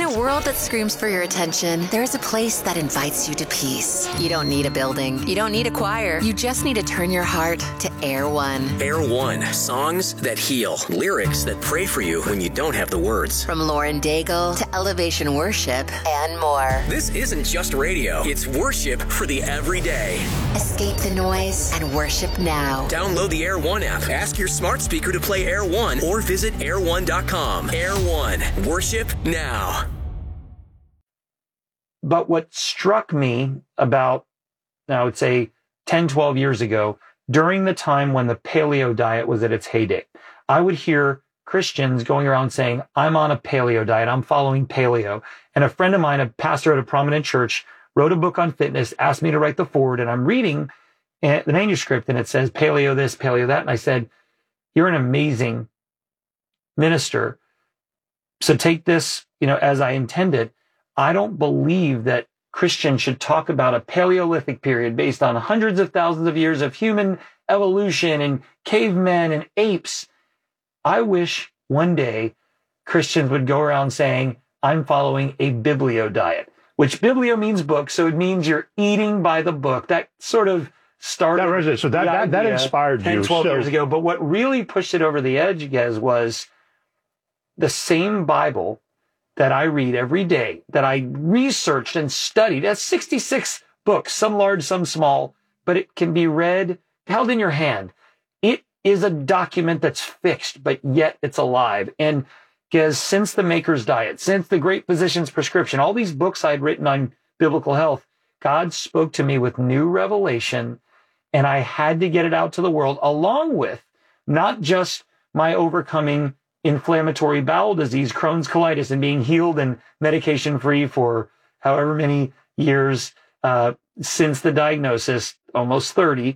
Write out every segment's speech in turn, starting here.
a world that screams for your attention, there's a place that invites you to peace. You don't need a building. You don't need a choir. You just need to turn your heart to Air One. Air One. Songs that heal. Lyrics that pray for you when you don't have the words. From Lauren Daigle to Elevation Worship and more. This isn't just radio. It's worship for the everyday. Escape the noise and worship now. Download the Air One app. Ask your smart speaker to play Air One or visit air1.com. Air One. Worship now. But what struck me about, I would say, 10, 12 years ago, during the time when the paleo diet was at its heyday, I would hear Christians going around saying, I'm on a paleo diet, I'm following paleo. And a friend of mine, a pastor at a prominent church, wrote a book on fitness, asked me to write the foreword, and I'm reading the manuscript, and it says paleo this, paleo that. And I said, you're an amazing minister. So take this, as I intended. I don't believe that Christians should talk about a Paleolithic period based on hundreds of thousands of years of human evolution and cavemen and apes. I wish one day Christians would go around saying, I'm following a biblio diet, which biblio means book. So it means you're eating by the book. That sort of started. So that inspired 10, you 12 years ago. But what really pushed it over the edge, Gez, was the same Bible that I read every day, that I researched and studied. That's 66 books, some large, some small, but it can be read, held in your hand. It is a document that's fixed, but yet it's alive. And Gez, since the Maker's Diet, since the Great Physician's Prescription, all these books I'd written on biblical health, God spoke to me with new revelation, and I had to get it out to the world, along with not just my overcoming inflammatory bowel disease, Crohn's colitis, and being healed and medication-free for however many years since the diagnosis, almost 30.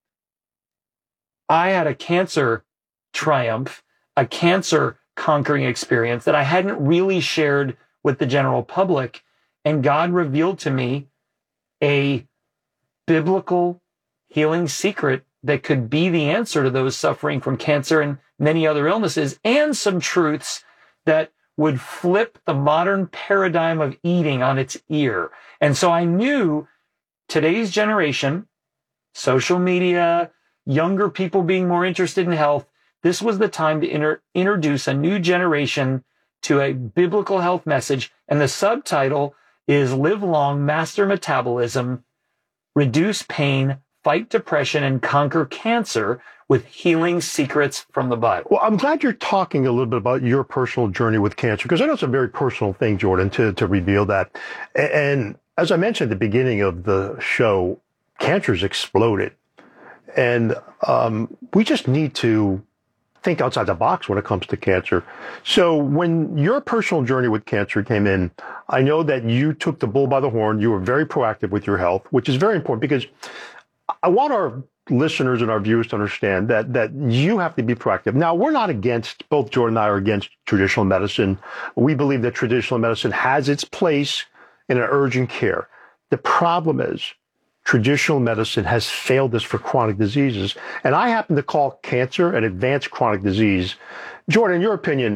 I had a cancer triumph, a cancer conquering experience that I hadn't really shared with the general public. And God revealed to me a biblical healing secret that could be the answer to those suffering from cancer and many other illnesses, and some truths that would flip the modern paradigm of eating on its ear. And so I knew today's generation, social media, younger people being more interested in health, this was the time to introduce a new generation to a biblical health message. And the subtitle is Live Long, Master Metabolism, Reduce Pain, Fight Depression, and Conquer Cancer with Healing Secrets from the Bible. Well, I'm glad you're talking a little bit about your personal journey with cancer, because I know it's a very personal thing, Jordan, to reveal that. And as I mentioned at the beginning of the show, cancer's exploded. And we just need to think outside the box when it comes to cancer. So when your personal journey with cancer came in, I know that you took the bull by the horn. You were very proactive with your health, which is very important, because I want our listeners and our viewers to understand that you have to be proactive. Now, we're not against, both Jordan and I are against traditional medicine. We believe that traditional medicine has its place in an urgent care. The problem is traditional medicine has failed us for chronic diseases. And I happen to call cancer an advanced chronic disease. Jordan, in your opinion,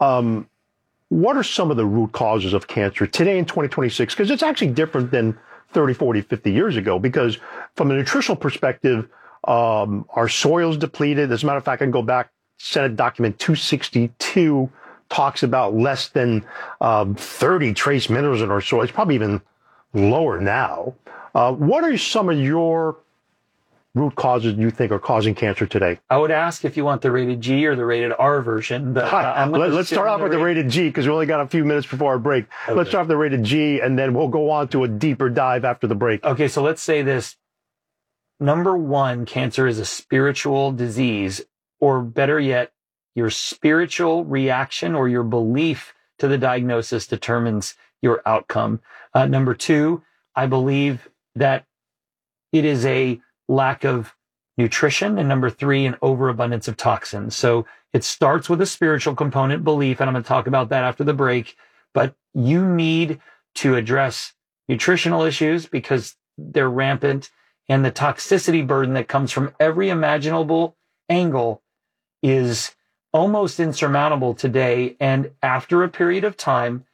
what are some of the root causes of cancer today in 2026? Because it's actually different than 30, 40, 50 years ago, because from a nutritional perspective, our soil's depleted. As a matter of fact, I can go back, Senate document 262 talks about less than 30 trace minerals in our soil. It's probably even lower now. What are some of your root causes you think are causing cancer today? I would ask if you want the rated G or the rated R version. But let's start off with the rated G, because we only got a few minutes before our break. Okay. Let's start with the rated G, and then we'll go on to a deeper dive after the break. Okay, so let's say this. Number one, cancer is a spiritual disease, or better yet, your spiritual reaction or your belief to the diagnosis determines your outcome. Number two, I believe that it is a lack of nutrition. And number three, an overabundance of toxins. So it starts with a spiritual component, belief, and I'm going to talk about that after the break. But you need to address nutritional issues because they're rampant, and the toxicity burden that comes from every imaginable angle is almost insurmountable today. And after a period of time,